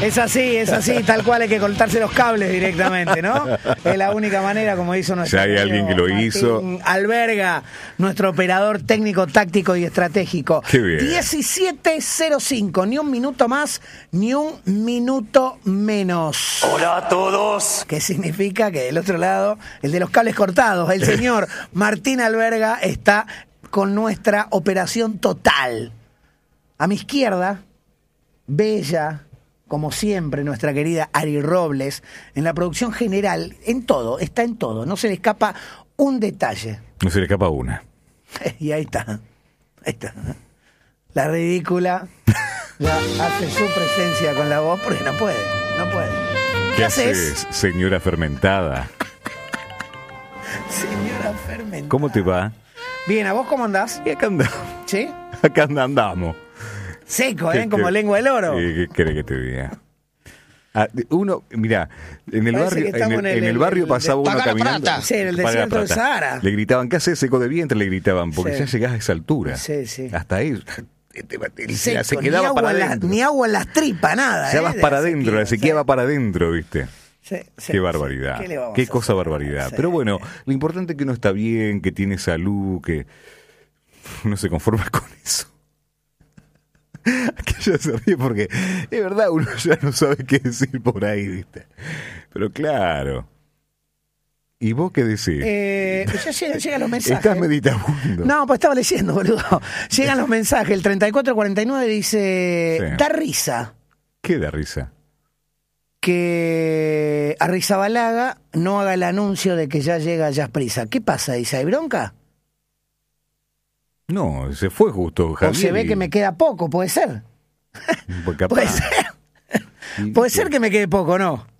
Es así, tal cual hay que cortarse los cables directamente, ¿no? Es la única manera, como hizo nuestro Ya hay alguien que lo Martín hizo. Alberga, nuestro operador técnico, táctico y estratégico. Qué bien. 17:05, ni un minuto más, ni un minuto menos. Hola a todos. ¿Qué significa? Que del otro lado, el de los cables cortados, el señor Martín Alberga está con nuestra operación total. A mi izquierda, bella, como siempre, nuestra querida Ari Robles, en la producción general, en todo, está en todo, no se le escapa un detalle. No se le escapa una. Y ahí está. La ridícula ya hace su presencia con la voz porque no puede. ¿Qué haces, señora fermentada? Señora fermentada. ¿Cómo te va? Bien, ¿a vos cómo andás? Y acá andamos. ¿Sí? Acá andamos. Seco, como lengua de loro. ¿Qué querés que te diga? Uno, mira, en el Parece barrio, que estamos en el barrio pasaba uno caminando. Sí, en el Paga desierto del plata. Sahara. Le gritaban, ¿qué haces, seco de vientre? Le gritaban, porque Sí. ya llegás a esa altura. Sí, sí. Hasta ahí. Seco, Se quedaba para adentro. ni agua en las tripas, nada. Ya vas para de adentro, la sequía va para adentro, ¿viste? Sí, Qué barbaridad. ¿Qué le vamos Qué a cosa hacer? barbaridad. Sí. Pero bueno, lo importante es que uno está bien, que tiene salud, que uno se conforma con eso. Aquella se ríe porque es verdad, uno ya no sabe qué decir por ahí, ¿viste? Pero claro. ¿Y vos qué decís? Ya llegan los mensajes. Estás meditabundo. No, pues estaba leyendo, boludo. Llegan los mensajes. El 3449 dice: Sí. da risa ¿Qué da risa? que Arrizabalaga no haga el anuncio de que ya llega Jasprisa. ¿Qué pasa? Dice, ¿hay bronca? No, se fue justo, Javier. O se ve que me queda poco, puede ser. Pues capaz. Puede ser. Y, Puede ser que me quede poco, ¿no?